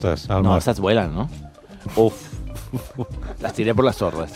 No, estas vuelan, ¿no? Uf. Las tiré por las zorras.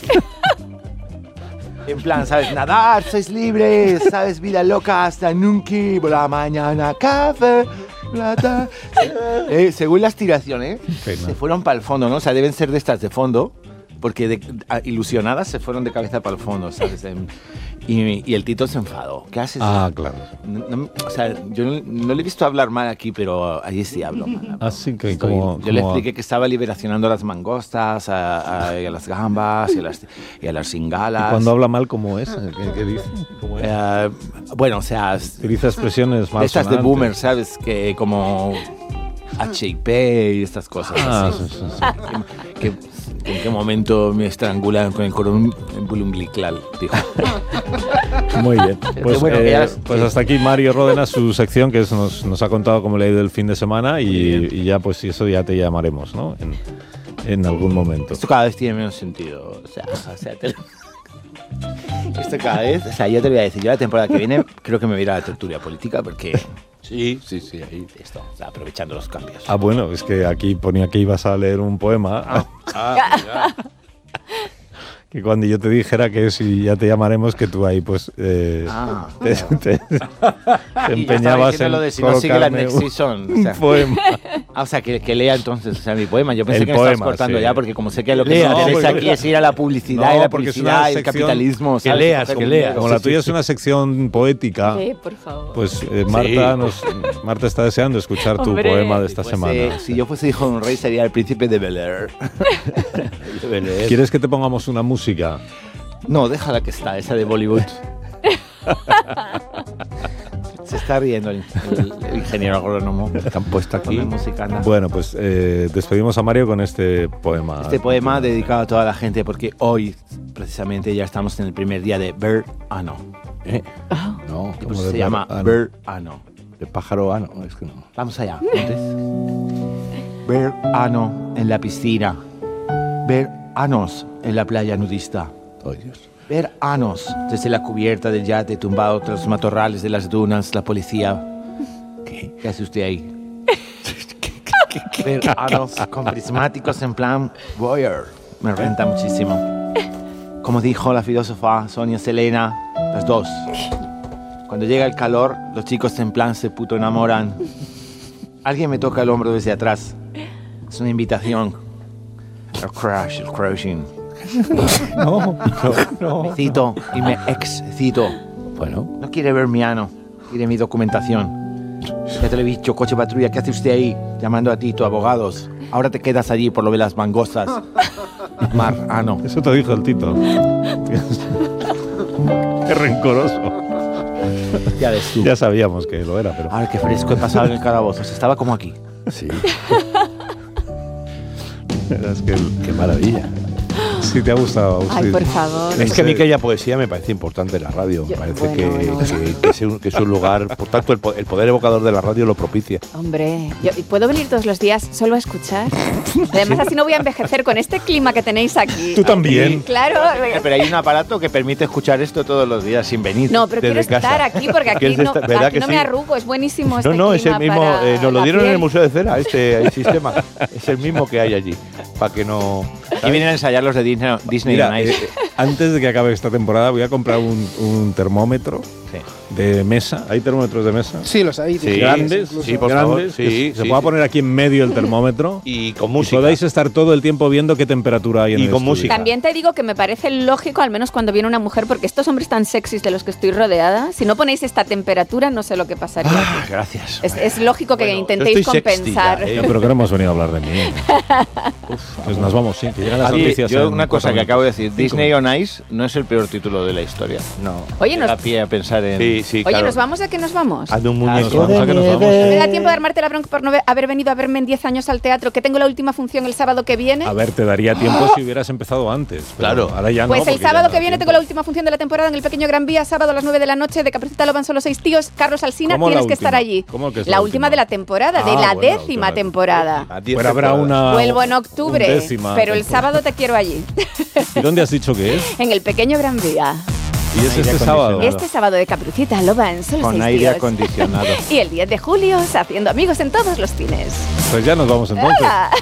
En plan, ¿sabes? Nadar, sois libres, ¿sabes? Vida loca hasta nunca, por la mañana, café, plata. Según las tiraciones, se fueron para el fondo, ¿no? O sea, deben ser de estas de fondo, porque ilusionadas se fueron de cabeza para el fondo, ¿sabes? Y el Tito se enfadó. ¿Qué haces? Claro. O sea, yo no le he visto hablar mal aquí, pero allí sí hablo mal. Así que yo le expliqué que estaba liberacionando a las mangostas, a las gambas y a las cingalas. ¿Y cuando habla mal, cómo es? ¿Qué dice? ¿Cómo es? Bueno, o sea... Utiliza expresiones más estas de boomer, ¿sabes? Que como H.I.P. y estas cosas. Sí. ¿En qué momento me estrangulan con el cordón umbilical? Dijo. Muy bien. Pues hasta aquí Mario Ródenas, su sección, que nos ha contado cómo le ha ido el fin de semana y ya, pues eso ya te llamaremos, ¿no? En algún momento. Esto cada vez tiene menos sentido. O sea, esto cada vez... O sea, ya te voy a decir, yo la temporada que viene creo que me voy a ir a la tertulia política porque... Sí, ahí esto, o sea, aprovechando los cambios. Bueno, es que aquí ponía que ibas a leer un poema. Que cuando yo te dijera que si ya te llamaremos, que tú ahí pues te empeñabas en lo de si no sigue la next season, un poema. O sea, que lea entonces, o sea, mi poema. Yo pensé El que me poema, estabas cortando ya, porque como sé que lo que lea, me interesa aquí es ir a la publicidad y la publicidad y el capitalismo. Que leas. Como la tuya es una sección poética, por favor. Pues Marta está deseando escuchar tu poema de esta semana. Si yo fuese hijo de un rey, sería el príncipe de Bel-Air. ¿Quieres que te pongamos una música? No, déjala que está, esa de Bollywood. Se está riendo el ingeniero agrónomo que han puesto aquí. Bueno, pues despedimos a Mario con este poema. Este poema dedicado a toda la gente porque hoy, precisamente, ya estamos en el primer día de verano. No, pues se llama verano. De pájaro ano, es que no. Vamos allá. Verano en la piscina. Veranos en la playa nudista. Oh, Dios. Veranos desde la cubierta del yate tumbado tras los matorrales de las dunas, la policía. ¿Qué hace usted ahí? Veranos con prismáticos en plan voyeur. Me renta muchísimo. Como dijo la filósofa Sonia Selena, las dos. Cuando llega el calor, los chicos en plan se puto enamoran. Alguien me toca el hombro desde atrás. Es una invitación. El crashing. No. Me cito y me excito. Bueno. No quiere ver mi ano, quiere mi documentación. Ya te lo he dicho, coche patrulla, ¿qué hace usted ahí? Llamando a Tito, abogados. Ahora te quedas allí por lo de las mangostas. Ano. Eso te dijo el Tito. Qué rencoroso. Ya ves tú. Ya sabíamos que lo era, pero... Ahora qué fresco he pasado en el calabozo. Estaba como aquí. Sí. Es que qué maravilla. Sí, te ha gustado. Ay, por favor. Es que a mí que haya poesía me parece importante en la radio. Me parece que es un lugar, por tanto, el poder evocador de la radio lo propicia. Hombre, ¿puedo venir todos los días solo a escuchar? Además, así no voy a envejecer con este clima que tenéis aquí. Tú también. Claro. Pero hay un aparato que permite escuchar esto todos los días sin venir. No, pero quiero estar aquí porque aquí no me arrugo. Es buenísimo este clima. No, es el mismo. Nos lo dieron en el Museo de Cera, el sistema. Es el mismo que hay allí. Para que no... Aquí vienen a ensayar los de Disney Mira, on Ice. Antes de que acabe esta temporada voy a comprar un termómetro de mesa. ¿Hay termómetros de mesa? Sí, los hay. Sí, grandes, sí, por favor. Sí, se pueda poner aquí en medio el termómetro y con música. Y podáis estar todo el tiempo viendo qué temperatura hay en el con estudio. música. También te digo que me parece lógico, al menos cuando viene una mujer, porque estos hombres tan sexys de los que estoy rodeada, si no ponéis esta temperatura, no sé lo que pasaría. Gracias. Es lógico que intentéis compensar. Pero que no hemos venido a hablar de mí. Pues nos vamos, sí, que llegan las noticias. Yo una cosa que acabo de decir, Disney on Ice no es el peor título de la historia. No. Oye, da pie a pensar en... Oye, claro. ¿Nos vamos? ¿A qué nos vamos? Hazme un muñeco. ¿A qué nos vamos? ¿Me da tiempo de armarte la bronca por no haber venido a verme en 10 años al teatro? Que tengo la última función el sábado que viene. A ver, te daría tiempo si hubieras empezado antes. Claro. Ahora ya pues no, el sábado que viene tengo la última función de la temporada en el Pequeño Gran Vía, sábado a las 9 de la noche, de Caperucita lo van solo 6 tíos. Carlos Alsina, tienes que estar allí. ¿Cómo que es la última de la temporada, de la 10ª temporada. Pero habrá una... Vuelvo en octubre, pero el sábado te quiero allí. ¿Y dónde has dicho que es? En el Pequeño Gran Vía. ¿Y es este sábado? Este sábado de Caperucita lo van solo 6 tíos. Con aire acondicionado. Y el 10 de julio, haciendo amigos en todos los cines. Pues ya nos vamos entonces.